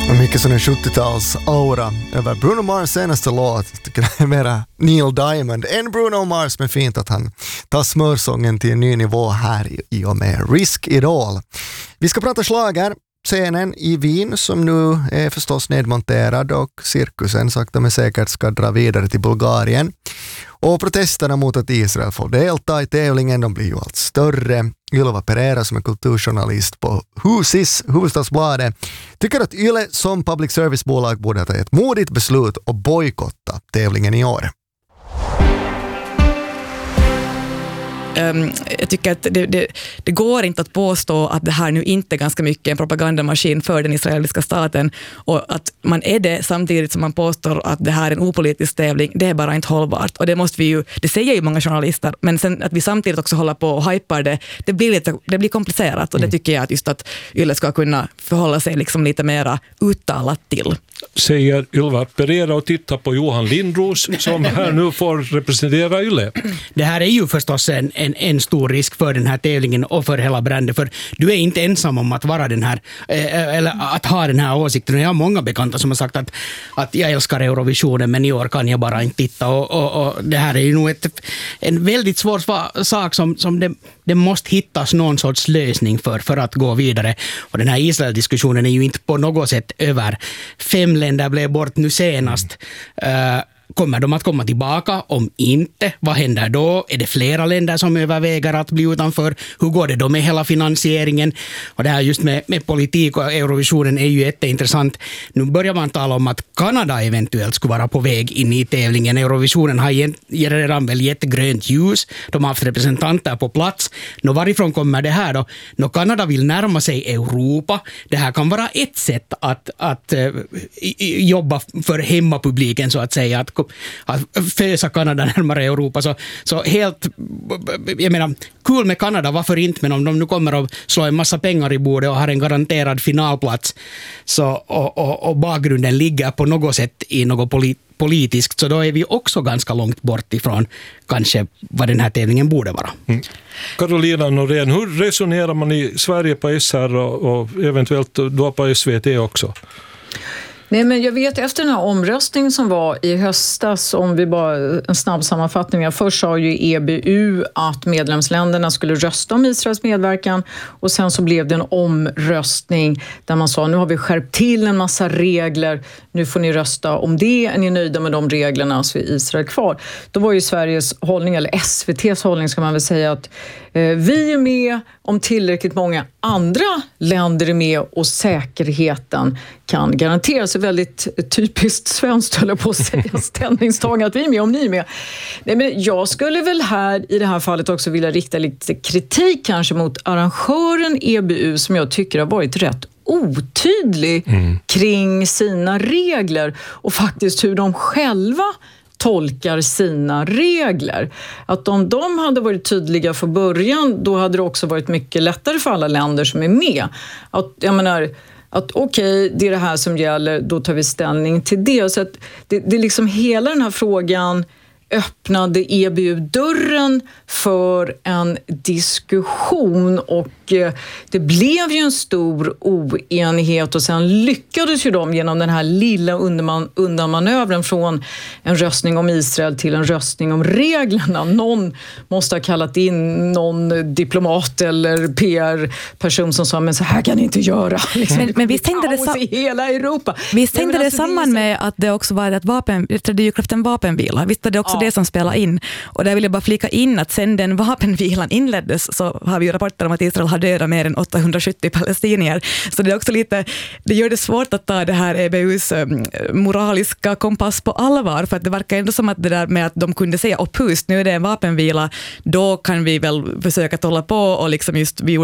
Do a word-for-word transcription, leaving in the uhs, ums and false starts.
Mycket sån en sjuttio-tals-aura över Bruno Mars senaste låt. Jag tycker det är mera Neil Diamond än Bruno Mars, men fint att han tar smörsången till en ny nivå här i och med Risk It All. Vi ska prata slager. Scenen i Wien som nu är förstås nedmonterad och cirkusen sakta men säkert ska dra vidare till Bulgarien. Och protesterna mot att Israel får delta i tävlingen, de blir ju allt större. Ylva Pereira som är kulturjournalist på Husis, Hufvudstadsbladet, tycker att Yle som public service-bolag borde ta ett modigt beslut och bojkotta tävlingen i år. Um, jag tycker att det, det, det går inte att påstå att det här nu inte är ganska mycket en propagandamaskin för den israeliska staten, och att man är det samtidigt som man påstår att det här är en opolitisk tävling. Det är bara inte hållbart, och det måste vi ju, det säger ju många journalister, men sen att vi samtidigt också håller på och hypar det, det blir lite, det blir komplicerat, och det tycker jag att just att Yle ska kunna förhålla sig liksom lite mera uttalat till. Säger Ylva Pereira och titta på Johan Lindros som här nu får representera Yle. Det här är ju förstås en, en, en stor risk för den här tävlingen och för hela brandet, för du är inte ensam om att vara den här eh, eller att ha den här åsikten. Jag har många bekanta som har sagt att, att jag älskar Eurovisionen, men i år kan jag bara inte titta, och, och, och det här är ju nog ett, en väldigt svår sva- sak som, som det, det måste hittas någon sorts lösning för, för att gå vidare, och den här Israel-diskussionen är ju inte på något sätt över. Fem länder blev bort nu senast. Uh, kommer de att komma tillbaka? Om inte, vad händer då? Är det flera länder som överväger att bli utanför? Hur går det då med hela finansieringen? Och det här just med, med politik och Eurovisionen är ju jätteintressant. Nu börjar man tala om att Kanada eventuellt skulle vara på väg in i tävlingen. Eurovisionen har redan väl gett grönt ljus. De har haft representanter på plats. Nå, varifrån kommer det här då? Nå, Kanada vill närma sig Europa. Det här kan vara ett sätt att, att uh, jobba för hemmapubliken, så att säga, att att fösa Kanada närmare Europa. Så, så helt, jag menar, kul med Kanada, varför inte? Men om de nu kommer att slå en massa pengar i bordet och har en garanterad finalplats, så, och, och, och bakgrunden ligger på något sätt i något polit, politiskt, så då är vi också ganska långt bort ifrån kanske vad den här tävlingen borde vara. Mm. Carolina Norén, hur resonerar man i Sverige på S R och, och eventuellt då på S V T också? Nej, men jag vet efter den här omröstningen som var i höstas, om vi bara en snabb sammanfattning. Först sa ju E B U att medlemsländerna skulle rösta om Israels medverkan, och sen så blev det en omröstning där man sa nu har vi skärpt till en massa regler, nu får ni rösta om det, är ni nöjda med de reglerna så är Israel kvar. Då var ju Sveriges hållning, eller S V T:s hållning ska man väl säga, att eh, vi är med om tillräckligt många andra länder är med och säkerheten kan garanteras. Väldigt typiskt svenskt, höll jag på att säga, ställningstagande att vi är med om ni är med. Nej, men jag skulle väl här i det här fallet också vilja rikta lite kritik kanske mot arrangören E B U, som jag tycker har varit rätt otydlig mm. kring sina regler och faktiskt hur de själva tolkar sina regler. Att om de hade varit tydliga från början, då hade det också varit mycket lättare för alla länder som är med. Att, jag menar, att okej, okay, det är det här som gäller, då tar vi ställning till det. Så att det, det är liksom hela den här frågan öppnade E B U-dörren för en diskussion, och det blev ju en stor oenighet, och sen lyckades ju de genom den här lilla undanman- undanmanövren från en röstning om Israel till en röstning om reglerna. Någon måste ha kallat in någon diplomat eller P R-person som sa, men så här kan ni inte göra. Liksom, men, men visst hängde det, sa- i hela Europa. Visst hängde det alltså, samman det så- med att det också var ett vapen, det trädde ju kraft en vapenvila. Visst var det också Ja. det som spelade in. Och där vill jag bara flika in att sen den vapenvilan inleddes så har vi ju rapporter om att Israel har dödat mer än åttahundrasjuttio palestinier. Så det är också lite, det gör det svårt att ta det här E B U:s moraliska kompass på allvar, för att det verkar ändå som att det där med att de kunde säga, och pust, nu är det en vapenvila, då kan vi väl försöka hålla på och liksom just vi